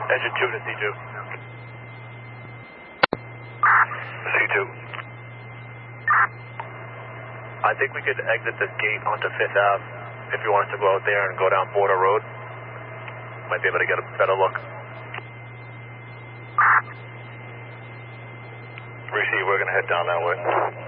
Engine 2 to C2. C2. I think we could exit this gate onto 5th Ave if you wanted to go out there and go down Border Road. Might be able to get a better look. Receive, we're going to head down that way.